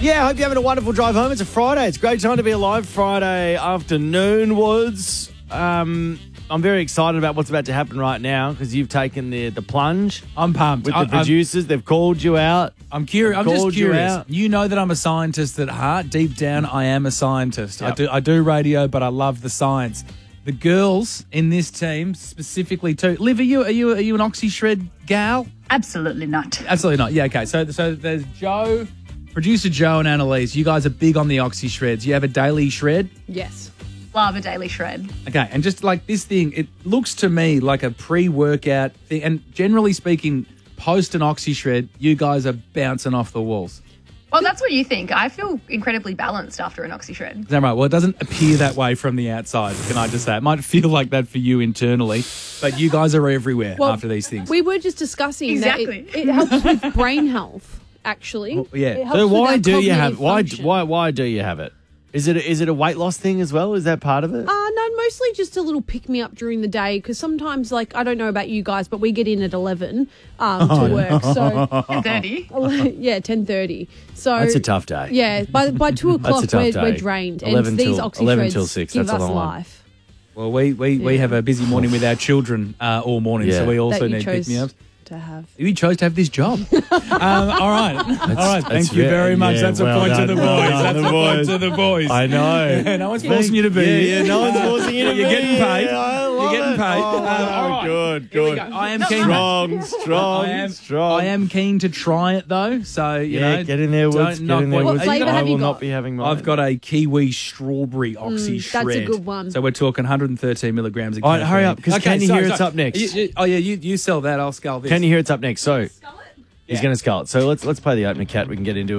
Yeah, I hope you're having a wonderful drive home. It's a Friday. It's a great time to be alive. Friday afternoon, Woods. I'm very excited about what's about to happen right now because you've taken the plunge. I'm pumped. With the producers. They've called you out. I'm curious. I'm just curious. You know that I'm a scientist at heart. Deep down, I am a scientist. Yep. I do radio, but I love the science. The girls in this team, specifically too. Liv, are you an Oxy Shred gal? Absolutely not. Absolutely not. Yeah, okay. So there's Joe, producer Joe and Annalise. You guys are big on the Oxy Shreds. You have a daily shred? Yes. Love a daily shred. Okay, and just like this thing, it looks to me like a pre-workout thing. And generally speaking, post an Oxy Shred, you guys are bouncing off the walls. Well, that's what you think. I feel incredibly balanced after an Oxy Shred. Is that right? Well, it doesn't appear that way from the outside, can I just say? It might feel like that for you internally, but you guys are everywhere after these things. We were just discussing that it helps with brain health, actually. Well, yeah. It helps So with why our do you have cognitive function. why do you have it? Is it a weight loss thing as well? Is that part of it? No, mostly just a little pick-me-up during the day because sometimes, like, I don't know about you guys, but we get in at 11 to work. So 10:30? Yeah, 10:30. So That's a tough day. Yeah, by 2 o'clock That's a tough we're day. drained. 11 And these till- Oxy 11 Shreds till 6, give that's a us long one. life. Well, we have a busy morning with our children all morning, so we also That you need chose pick-me-ups. to have. You chose to have this job. All right. Thank you very much. That's a point to the boys. That's a point to the boys. I know. No one's forcing you to be. Yeah, no one's forcing you to be. You're getting paid. Yeah, I love You're getting it. paid. Oh, All right. good. Here we go. I am keen. Strong. I am keen to try it though. So you know, get in there, Woods. don't knock Get in there, what- Woods. flavour I have you will got? not be having mine. I've got a kiwi strawberry Oxy Shred. That's a good one. So we're talking 113 milligrams of All right, hurry caffeine. up, 'cause can you hear it's up next? You sell that. I'll scull this. Can you hear it's up next? So he's going to skull it. So let's play the opener, Cat. We can get into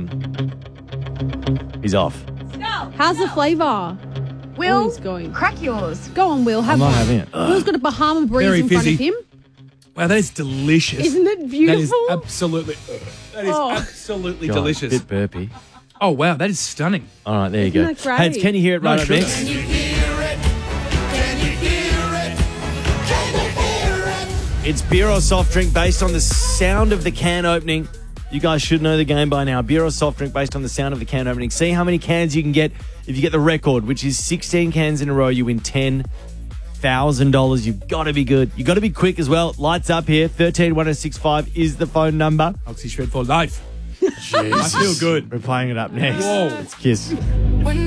he's off. How's the flavour? Will, he's going. crack yours. Go on, Will. Have I'm not one. having it. Will's got a Bahama Breeze Very in front fizzy. of him. Wow, that is delicious. Isn't it beautiful? That is absolutely. Absolutely God, delicious. Bit burpy. Oh wow, that is stunning. All right, there you go. Isn't that great? Hey, can you hear it right up sugar. next? It's beer or soft drink based on the sound of the can opening. You guys should know the game by now. Beer or soft drink based on the sound of the can opening. See how many cans you can get. If you get the record, which is 16 cans in a row, you win $10,000. You've got to be good. You've got to be quick as well. Lights up here. 131065 is the phone number. Oxy Shred for life. Jesus. I feel good. We're playing it up next. Whoa. Let's kiss.